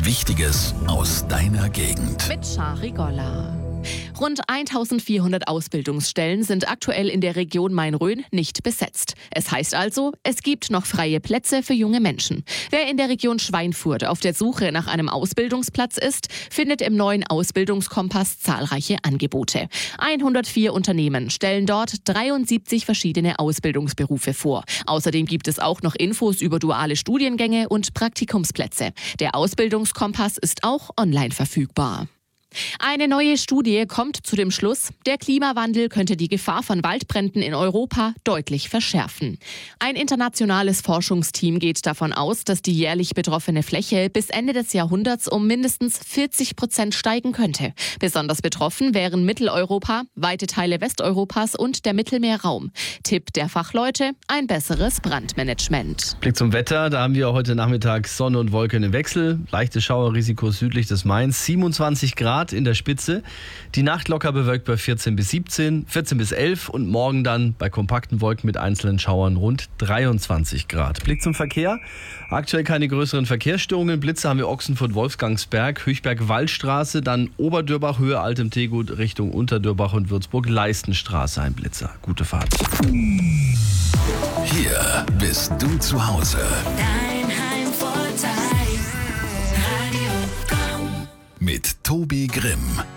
Wichtiges aus deiner Gegend. Mit Shari Golla. Rund 1400 Ausbildungsstellen sind aktuell in der Region Main-Rhön nicht besetzt. Es heißt also, es gibt noch freie Plätze für junge Menschen. Wer in der Region Schweinfurt auf der Suche nach einem Ausbildungsplatz ist, findet im neuen Ausbildungskompass zahlreiche Angebote. 104 Unternehmen stellen dort 73 verschiedene Ausbildungsberufe vor. Außerdem gibt es auch noch Infos über duale Studiengänge und Praktikumsplätze. Der Ausbildungskompass ist auch online verfügbar. Eine neue Studie kommt zu dem Schluss, der Klimawandel könnte die Gefahr von Waldbränden in Europa deutlich verschärfen. Ein internationales Forschungsteam geht davon aus, dass die jährlich betroffene Fläche bis Ende des Jahrhunderts um mindestens 40% steigen könnte. Besonders betroffen wären Mitteleuropa, weite Teile Westeuropas und der Mittelmeerraum. Tipp der Fachleute: ein besseres Brandmanagement. Blick zum Wetter, da haben wir heute Nachmittag Sonne und Wolken im Wechsel. Leichtes Schauerrisiko südlich des Mains, 27 Grad in der Spitze. Die Nacht locker bewölkt bei 14 bis 17, 14 bis 11 und morgen dann bei kompakten Wolken mit einzelnen Schauern rund 23 Grad. Blick zum Verkehr. Aktuell keine größeren Verkehrsstörungen. Blitze haben wir Ochsenfurt-Wolfgangsberg, Höchberg-Waldstraße, dann Oberdürbach, Höhe Altem Tegut Richtung Unterdürbach und Würzburg-Leistenstraße ein Blitzer. Gute Fahrt. Hier bist du zu Hause. Dein Heimvorteil. Radio Komm. Mit Tobi Grimm.